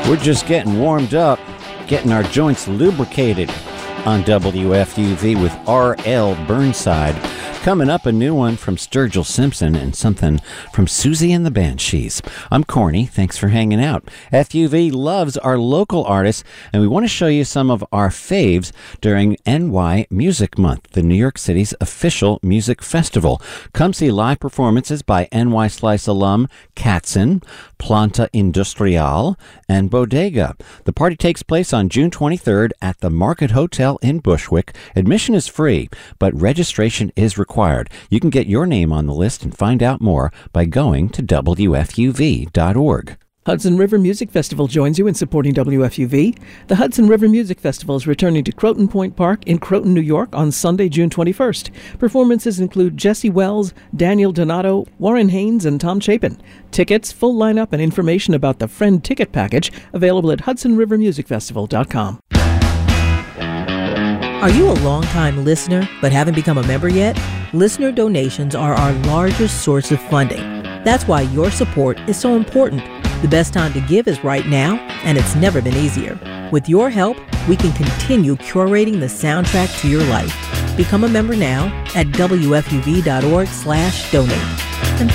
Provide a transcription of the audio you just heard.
We're just getting warmed up, getting our joints lubricated on WFUV with R.L. Burnside. Coming up, a new one from Sturgill Simpson and something from Susie and the Banshees. I'm Corny. Thanks for hanging out. FUV loves our local artists, and we want to show you some of our faves during NY Music Month, the New York City's official music festival. Come see live performances by NY Slice alum Katzen, Planta Industrial, and Bodega. The party takes place on June 23rd at the Market Hotel in Bushwick. Admission is free, but registration is required. You can get your name on the list and find out more by going to WFUV.org. Hudson River Music Festival joins you in supporting WFUV. The Hudson River Music Festival is returning to Croton Point Park in Croton, New York on Sunday, June 21st. Performances include Jesse Wells, Daniel Donato, Warren Haynes, and Tom Chapin. Tickets, full lineup, and information about the Friend Ticket Package available at HudsonRiverMusicFestival.com. Are you a long-time listener but haven't become a member yet? Listener donations are our largest source of funding. That's why your support is so important. The best time to give is right now, and it's never been easier. With your help, we can continue curating the soundtrack to your life. Become a member now at WFUV.org/donate.